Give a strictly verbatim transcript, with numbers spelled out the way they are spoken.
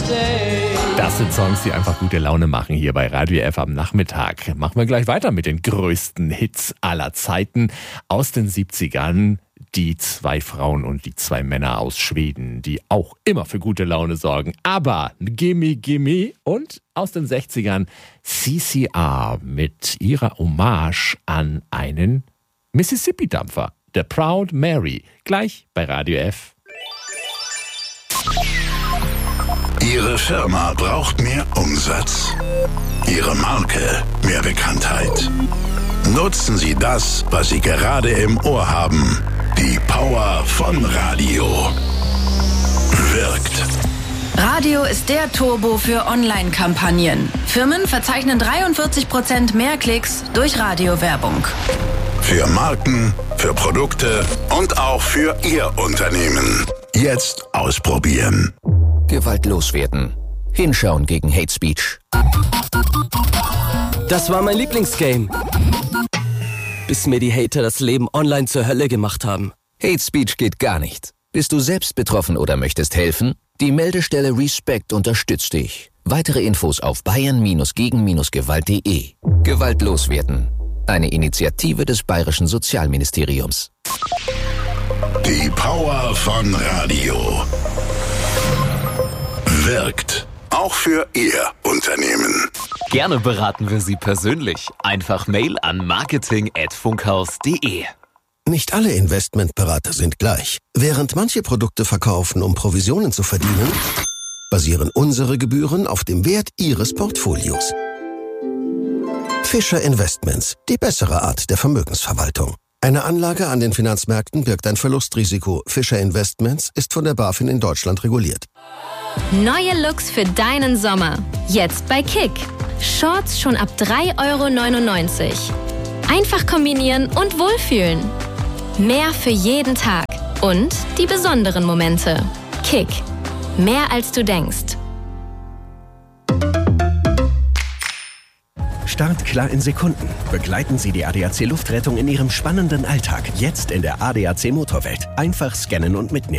Das sind Songs, die einfach gute Laune machen hier bei Radio F am Nachmittag. Machen wir gleich weiter mit den größten Hits aller Zeiten aus den siebzigern. Die zwei Frauen und die zwei Männer aus Schweden, die auch immer für gute Laune sorgen. Aber Gimme Gimme und aus den sechzigern C C R mit ihrer Hommage an einen Mississippi-Dampfer, der Proud Mary. Gleich bei Radio F. Ihre Firma braucht mehr Umsatz. Ihre Marke mehr Bekanntheit. Nutzen Sie das, was Sie gerade im Ohr haben. Die Power von Radio. Wirkt. Radio ist der Turbo für Online-Kampagnen. Firmen verzeichnen dreiundvierzig Prozent mehr Klicks durch Radiowerbung. Für Marken, für Produkte und auch für Ihr Unternehmen. Jetzt ausprobieren. Gewaltlos werden. Hinschauen gegen Hate Speech. Das war mein Lieblingsgame. Bis mir die Hater das Leben online zur Hölle gemacht haben. Hate Speech geht gar nicht. Bist du selbst betroffen oder möchtest helfen? Die Meldestelle Respect unterstützt dich. Weitere Infos auf bayern gegen gewalt punkt de. Gewaltlos werden. Eine Initiative des Bayerischen Sozialministeriums. Die Power von Radio. Wirkt. Auch für Ihr Unternehmen. Gerne beraten wir Sie persönlich. Einfach Mail an marketing at funkhaus punkt de. Nicht alle Investmentberater sind gleich. Während manche Produkte verkaufen, um Provisionen zu verdienen, basieren unsere Gebühren auf dem Wert Ihres Portfolios. Fischer Investments, die bessere Art der Vermögensverwaltung. Eine Anlage an den Finanzmärkten birgt ein Verlustrisiko. Fischer Investments ist von der BaFin in Deutschland reguliert. Neue Looks für deinen Sommer. Jetzt bei Kick. Shorts schon ab drei Euro neunundneunzig. Einfach kombinieren und wohlfühlen. Mehr für jeden Tag. Und die besonderen Momente. Kick. Mehr als du denkst. Startklar in Sekunden. Begleiten Sie die A D A C Luftrettung in Ihrem spannenden Alltag. Jetzt in der A D A C Motorwelt. Einfach scannen und mitnehmen.